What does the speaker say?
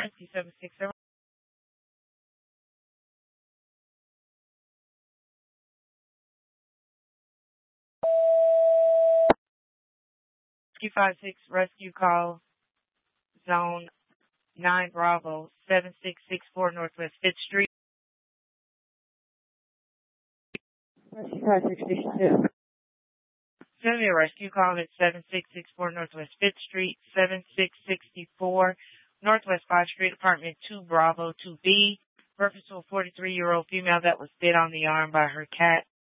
Rescue 760. Rescue 56, rescue call, zone 9 Bravo, 7664 Northwest 5th Street. Rescue 562. Send me a rescue call at 7664 Northwest 5th Street, 7664 Northwest 5th Street, apartment 2 Bravo 2B. Reference to a 43-year-old female that was bit on the arm by her cat.